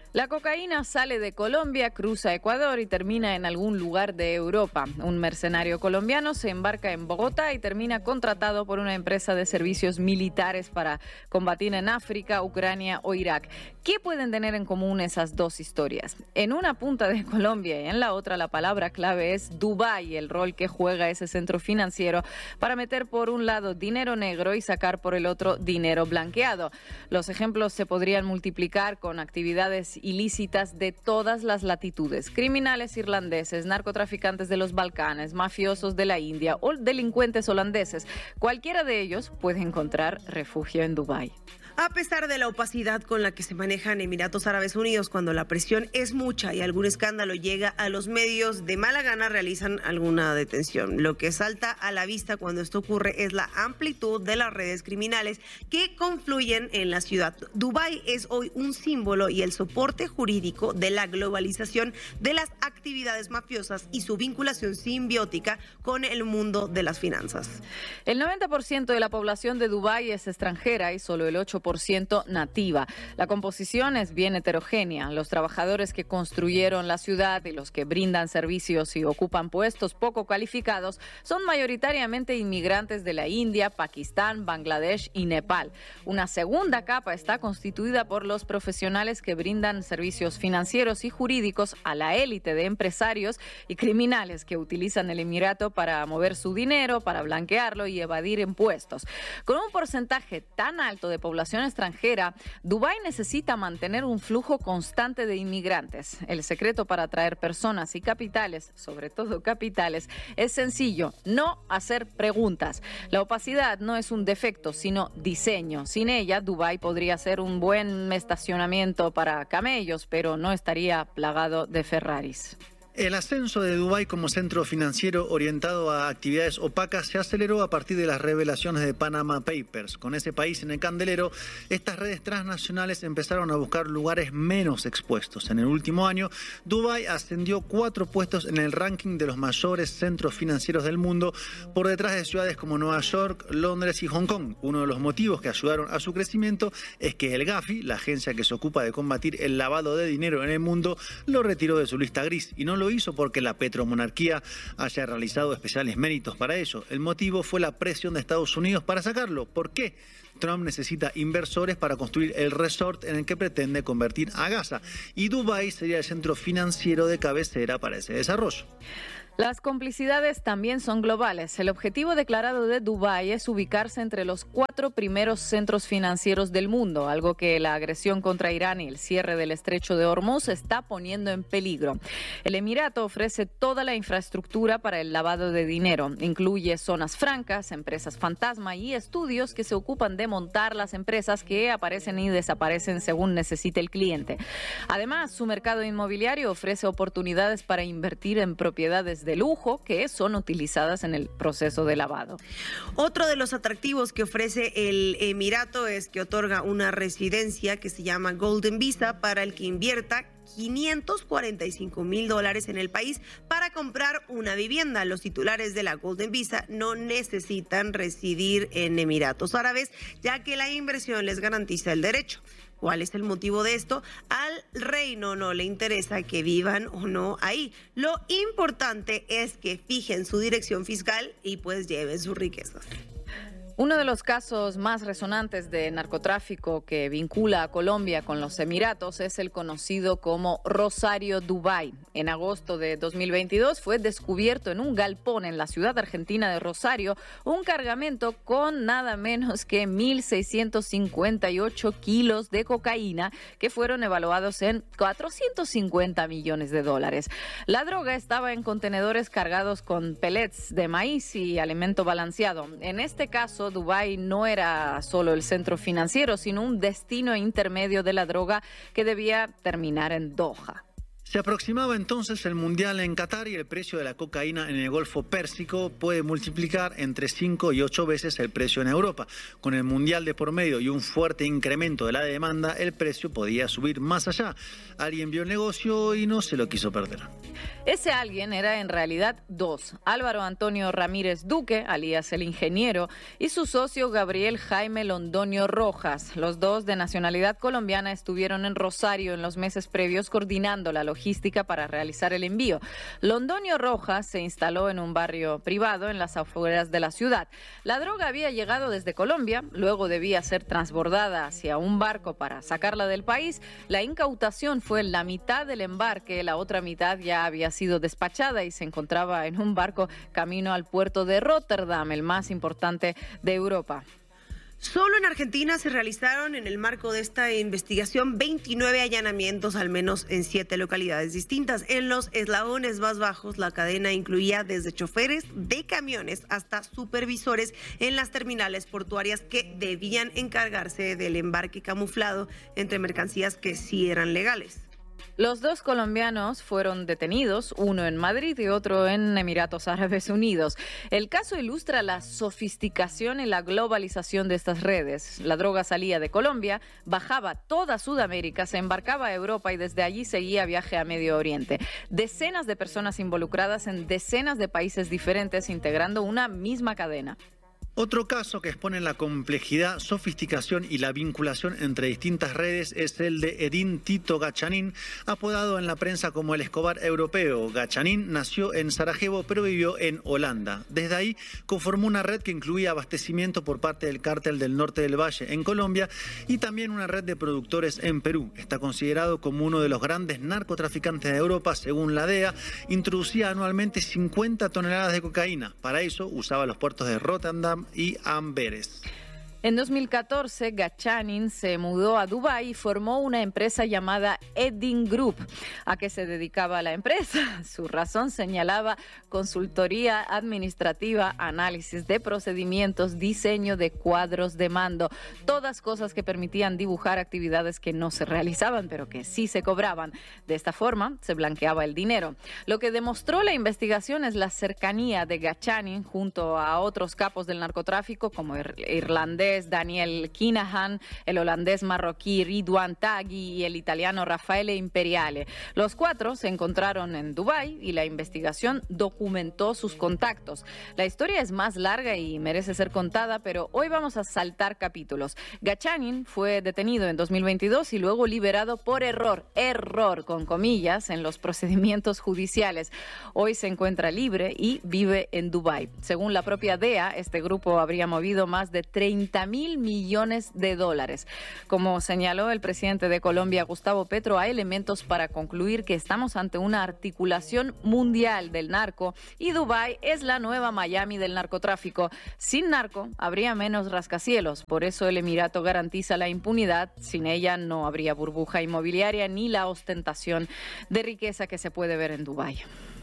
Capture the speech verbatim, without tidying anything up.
La cocaína sale de Colombia, cruza Ecuador y termina en algún lugar de Europa. Un mercenario colombiano se embarca en Bogotá y termina contratado por una empresa de servicios militares para combatir en África, Ucrania o Irak. ¿Qué pueden tener en común esas dos historias? En una punta de Colombia y en la otra la palabra clave es Dubái, el rol que juega ese centro financiero para meter por un lado dinero negro y sacar por el otro dinero blanqueado. Los ejemplos se podrían multiplicar con actividades ilícitas de todas las latitudes. Criminales irlandeses, narcotraficantes de los Balcanes, mafiosos de la India o delincuentes holandeses. Cualquiera de ellos puede encontrar refugio en Dubái. A pesar de la opacidad con la que se manejan Emiratos Árabes Unidos, cuando la presión es mucha y algún escándalo llega a los medios, de mala gana realizan alguna detención. Lo que salta a la vista cuando esto ocurre es la amplitud de las redes criminales que confluyen en la ciudad. Dubái es hoy un símbolo y el soporte jurídico de la globalización de las actividades mafiosas y su vinculación simbiótica con el mundo de las finanzas. El noventa por ciento de la población de Dubái es extranjera y solo el ocho por ciento nativa. La composición es bien heterogénea. Los trabajadores que construyeron la ciudad y los que brindan servicios y ocupan puestos poco calificados son mayoritariamente inmigrantes de la India, Pakistán, Bangladesh y Nepal. Una segunda capa está constituida por los profesionales que brindan servicios financieros y jurídicos a la élite de empresarios y criminales que utilizan el Emirato para mover su dinero, para blanquearlo y evadir impuestos. Con un porcentaje tan alto de población extranjera, Dubái necesita mantener un flujo constante de inmigrantes. El secreto para atraer personas y capitales, sobre todo capitales, es sencillo: no hacer preguntas. La opacidad no es un defecto, sino diseño. Sin ella, Dubái podría ser un buen estacionamiento para camellos, pero no estaría plagado de Ferraris. El ascenso de Dubái como centro financiero orientado a actividades opacas se aceleró a partir de las revelaciones de Panama Papers. Con ese país en el candelero, estas redes transnacionales empezaron a buscar lugares menos expuestos. En el último año, Dubái ascendió cuatro puestos en el ranking de los mayores centros financieros del mundo, por detrás de ciudades como Nueva York, Londres y Hong Kong. Uno de los motivos que ayudaron a su crecimiento es que el Gafi, la agencia que se ocupa de combatir el lavado de dinero en el mundo, lo retiró de su lista gris, y no lo hizo porque la petromonarquía haya realizado especiales méritos para ello. El motivo fue la presión de Estados Unidos para sacarlo. ¿Por qué? Trump necesita inversores para construir el resort en el que pretende convertir a Gaza, y Dubái sería el centro financiero de cabecera para ese desarrollo. Las complicidades también son globales. El objetivo declarado de Dubái es ubicarse entre los cuatro primeros centros financieros del mundo, algo que la agresión contra Irán y el cierre del estrecho de Hormuz está poniendo en peligro. El Emirato ofrece toda la infraestructura para el lavado de dinero. Incluye zonas francas, empresas fantasma y estudios que se ocupan de montar las empresas que aparecen y desaparecen según necesite el cliente. Además, su mercado inmobiliario ofrece oportunidades para invertir en propiedades de de lujo que son utilizadas en el proceso de lavado. Otro de los atractivos que ofrece el Emirato es que otorga una residencia que se llama Golden Visa para el que invierta quinientos cuarenta y cinco mil dólares en el país para comprar una vivienda. Los titulares de la Golden Visa no necesitan residir en Emiratos Árabes, ya que la inversión les garantiza el derecho. ¿Cuál es el motivo de esto? Al reino no le interesa que vivan o no ahí. Lo importante es que fijen su dirección fiscal y pues lleven sus riquezas. Uno de los casos más resonantes de narcotráfico que vincula a Colombia con los Emiratos es el conocido como Rosario Dubái. En agosto de dos mil veintidós fue descubierto en un galpón en la ciudad argentina de Rosario un cargamento con nada menos que mil seiscientos cincuenta y ocho kilos de cocaína que fueron evaluados en cuatrocientos cincuenta millones de dólares. La droga estaba en contenedores cargados con pellets de maíz y alimento balanceado. En este caso, Dubái no era solo el centro financiero, sino un destino intermedio de la droga que debía terminar en Doha. Se aproximaba entonces el Mundial en Qatar y el precio de la cocaína en el Golfo Pérsico puede multiplicar entre cinco y ocho veces el precio en Europa. Con el Mundial de por medio y un fuerte incremento de la demanda, el precio podía subir más allá. Alguien vio el negocio y no se lo quiso perder. Ese alguien era en realidad dos: Álvaro Antonio Ramírez Duque, alias el ingeniero, y su socio Gabriel Jaime Londoño Rojas. Los dos, de nacionalidad colombiana, estuvieron en Rosario en los meses previos coordinando la logística para realizar el envío. Londoño Rojas se instaló en un barrio privado en las afueras de la ciudad. La droga había llegado desde Colombia, luego debía ser transbordada hacia un barco para sacarla del país. La incautación fue la mitad del embarque, la otra mitad ya había sido despachada y se encontraba en un barco camino al puerto de Rotterdam, el más importante de Europa. Solo en Argentina se realizaron en el marco de esta investigación veintinueve allanamientos, al menos en siete localidades distintas. En los eslabones más bajos, la cadena incluía desde choferes de camiones hasta supervisores en las terminales portuarias que debían encargarse del embarque camuflado entre mercancías que sí eran legales. Los dos colombianos fueron detenidos, uno en Madrid y otro en Emiratos Árabes Unidos. El caso ilustra la sofisticación y la globalización de estas redes. La droga salía de Colombia, bajaba toda Sudamérica, se embarcaba a Europa y desde allí seguía viaje a Medio Oriente. Decenas de personas involucradas en decenas de países diferentes, integrando una misma cadena. Otro caso que expone la complejidad, sofisticación y la vinculación entre distintas redes es el de Edín Tito Gachanin, apodado en la prensa como el Escobar europeo. Gachanin nació en Sarajevo pero vivió en Holanda. Desde ahí conformó una red que incluía abastecimiento por parte del Cártel del Norte del Valle en Colombia y también una red de productores en Perú. Está considerado como uno de los grandes narcotraficantes de Europa, según la D E A. Introducía anualmente cincuenta toneladas de cocaína. Para eso usaba los puertos de Rotterdam y Amberes. En dos mil catorce, Gachanin se mudó a Dubái y formó una empresa llamada Edin Group. ¿A qué se dedicaba la empresa? Su razón señalaba consultoría administrativa, análisis de procedimientos, diseño de cuadros de mando, todas cosas que permitían dibujar actividades que no se realizaban, pero que sí se cobraban. De esta forma, se blanqueaba el dinero. Lo que demostró la investigación es la cercanía de Gachanin junto a otros capos del narcotráfico como el irlandés Daniel Kinahan, el holandés marroquí Ridwan Taghi y el italiano Raffaele Imperiale. Los cuatro se encontraron en Dubái y la investigación documentó sus contactos. La historia es más larga y merece ser contada, pero hoy vamos a saltar capítulos. Gachanin fue detenido en dos mil veintidós y luego liberado por error, error con comillas, en los procedimientos judiciales. Hoy se encuentra libre y vive en Dubái. Según la propia D E A, este grupo habría movido más de treinta mil millones de dólares. Como señaló el presidente de Colombia, Gustavo Petro, hay elementos para concluir que estamos ante una articulación mundial del narco y Dubái es la nueva Miami del narcotráfico. Sin narco habría menos rascacielos, por eso el Emirato garantiza la impunidad. Sin ella no habría burbuja inmobiliaria ni la ostentación de riqueza que se puede ver en Dubái.